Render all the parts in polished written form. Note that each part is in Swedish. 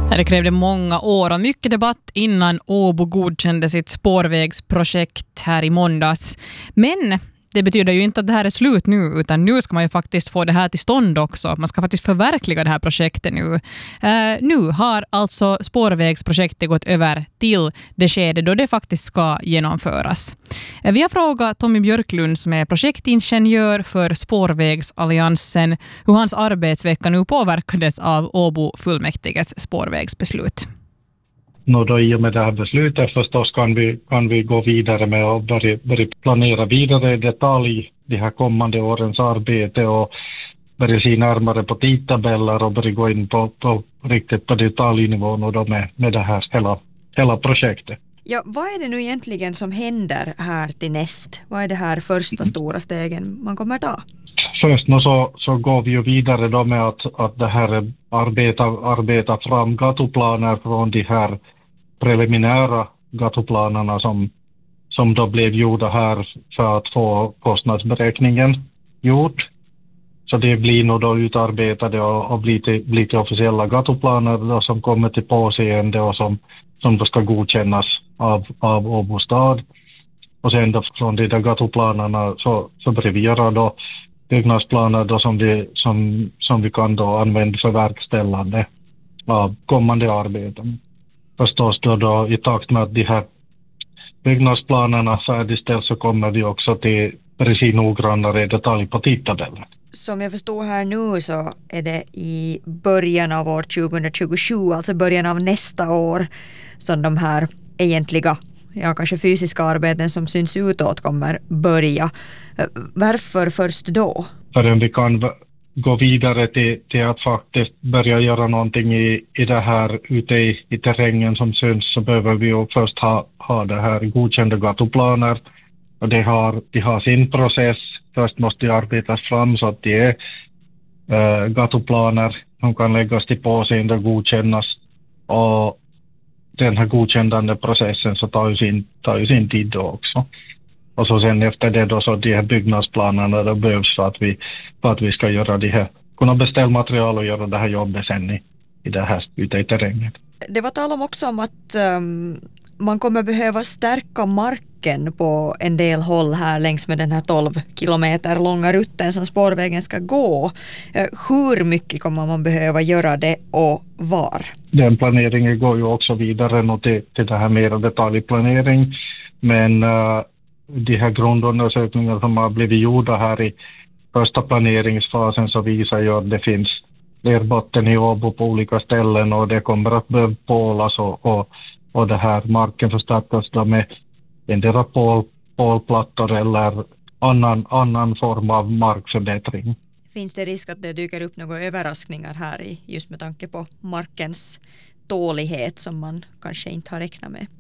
Det krävde många år och mycket debatt innan Åbo godkände sitt spårvägsprojekt här i måndags. Men det betyder ju inte att det här är slut nu, utan nu ska man ju faktiskt få det här till stånd också. Man ska faktiskt förverkliga det här projektet nu. Nu har alltså spårvägsprojektet gått över till det skede då det faktiskt ska genomföras. Vi har frågat Tommy Björklund som är projektingenjör för Spårvägsalliansen hur hans arbetsvecka nu påverkades av Åbo fullmäktiges spårvägsbeslut. Då i och med det här beslutet förstås kan vi gå vidare med att börja planera vidare i detalj de här kommande årens arbete och börja se närmare på tidtabeller och börja gå in på riktigt på detaljnivån och då med det här hela projektet. Ja, vad är det nu egentligen som händer här till näst? Vad är det här första stora stegen man kommer ta? Först så går vi ju vidare då med att det här arbeta fram gatuplaner från de här preliminära gatuplanerna som då blev gjorda här för att få kostnadsberäkningen gjord. Så det blir nog då utarbetade och blir till officiella gatuplaner då som kommer till påseende och som då ska godkännas av Åbo stad. Och sen då från de där gatuplanerna så börjar vi göra då byggnadsplaner då som vi kan då använda för verkställande av kommande arbeten. Förstås då i takt med att de här byggnadsplanerna färdigställs så kommer vi också till precis noggrannare detalj på tidtabellen. Som jag förstår här nu så är det i början av år 2027, alltså början av nästa år, som de här egentliga, kanske fysiska arbeten som syns utåt kommer börja. Varför först då? För att vi kan gå vidare till att faktiskt börja göra någonting i det här ute i terrängen som syns, så behöver vi ju först ha det här godkända gatuplaner. Och de har sin process. Först måste de arbetas fram så att det är gatuplaner som kan läggas till påseende och godkännas. Och den här godkännande processen så tar ju sin tid då också. Och så sen efter det då så de här byggnadsplanerna då behövs för att vi ska göra det här, kunna beställa material och göra det här jobbet sen i det här ute i terrängen. Det var tal om att man kommer behöva stärka marken på en del håll här längs med den här 12 kilometer långa rutten som spårvägen ska gå. Hur mycket kommer man behöva göra det och var? Den planeringen går ju också vidare till det här mer detaljplanering, men de här grundundersökningar som har blivit gjorda här i första planeringsfasen så visar ju att det finns lerbotten i Åbo på olika ställen och det kommer att behöva pålas och det här marken förstärkas då med endera pålplattor eller annan form av markförbättring. Finns det risk att det dyker upp några överraskningar här just med tanke på markens tålighet som man kanske inte har räknat med?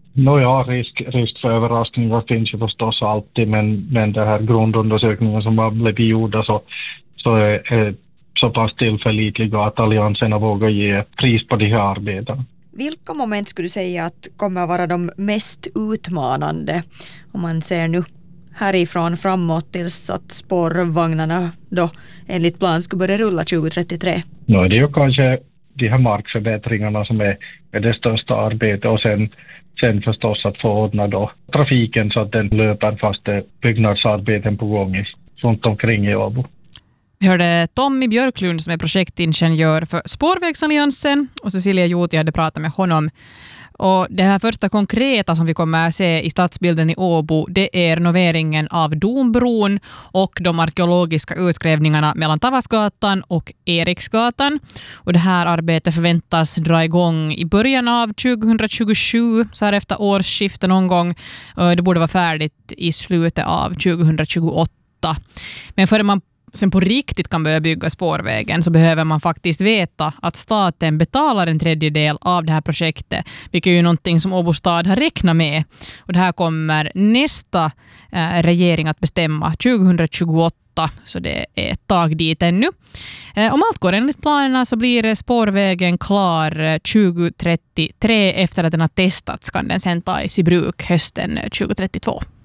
Risk för överraskningar finns ju förstås alltid, men det här grundundersökningen som har blivit gjorda så är så pass tillförlitliga att allianserna vågar ge pris på de här arbetena. Vilka moment skulle du säga att kommer vara de mest utmanande om man ser nu härifrån framåt tills att spårvagnarna då enligt plan ska börja rulla 2033? Det är ju kanske de här markförbättringarna som är det största arbetet och sen förstås att få ordna då trafiken så att den löper fast det byggnadsarbeten på gång runt omkring i Åbo. Vi hörde Tommy Björklund som är projektingenjör för Spårvägsalliansen och Cecilia Juuti hade pratat med honom. Och det här första konkreta som vi kommer att se i stadsbilden i Åbo, det är renoveringen av Dombron och de arkeologiska utgrävningarna mellan Tavasgatan och Eriksgatan. Och det här arbetet förväntas dra igång i början av 2027, så här efter årsskiftet någon gång. Det borde vara färdigt i slutet av 2028. Men före man sen på riktigt kan börja bygga spårvägen så behöver man faktiskt veta att staten betalar en tredjedel av det här projektet, vilket är ju någonting som Åbo stad har räknat med. Och det här kommer nästa regering att bestämma 2028, så det är ett tag dit ännu. Om allt går enligt planerna så blir spårvägen klar 2033. Efter att den har testats kan den sen tas i bruk hösten 2032.